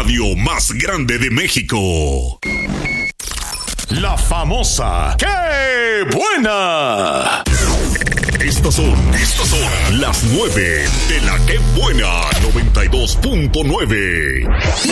radio más grande de México. La famosa ¡Qué buena! Estas son las 9 de la ¡Qué buena! 92.9.